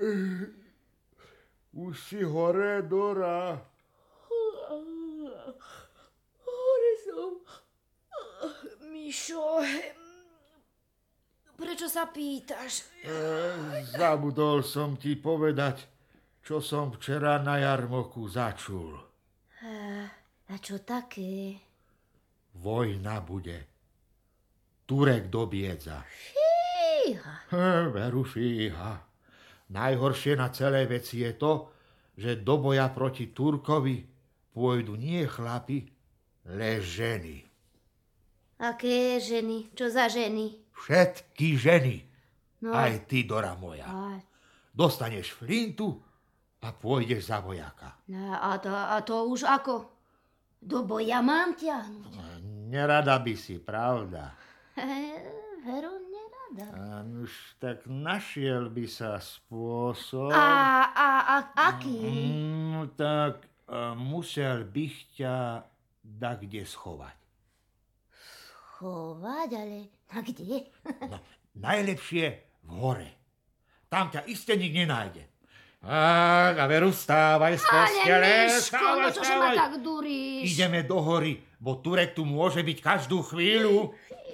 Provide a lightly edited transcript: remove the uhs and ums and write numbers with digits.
Už si hore, Dora. Hore som. Mišo, prečo sa pýtaš? Zabudol som ti povedať, čo som včera na jarmoku začul. A čo také? Vojna bude. Turek dobiedza. Fíha. Veru fíha. Najhoršie na celej veci je to, že do boja proti Turkovi pôjdu nie chlapi, le ženy. Aké ženy? Čo za ženy? Všetky ženy. No. Aj ty, Dora moja. Dostaneš flintu a pôjdeš za vojaka. No, a to už ako? Do boja mám ťahnuť? Nerada by si, pravda? Veru, nerada. Už tak našiel by sa spôsob. A aký? Tak musel by ťa kde schovať. Schovať? Ale na kde? No, najlepšie v hore. Tam ťa iste nik nenájde. A veru, stávaj z postele. Ale Miško, no čože ma tak duríš? Ideme do hory, bo Turek tu môže byť každú chvíľu.